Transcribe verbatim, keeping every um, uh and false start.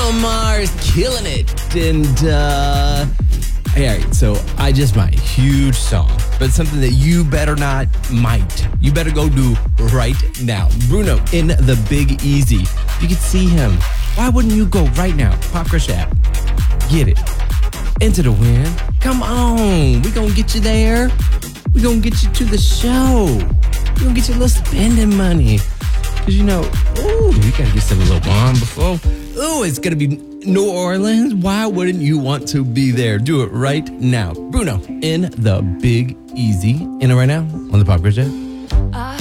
Mars killing it. And, uh, all right, so I just might. Huge song, but something that you better not might. You better go do right now. Bruno in the Big Easy. You can see him. Why wouldn't you go right now? Pop Crush app. Get it. Enter the win. Come on. We gonna get you there. We gonna get you to the show. We gonna get you a little spending money. Cause you know, ooh, you gotta get some little bomb before. Ooh, it's gonna be New Orleans. Why wouldn't you want to be there? Do it right now. Bruno in the Big Easy. In it right now on the Pop Crush app.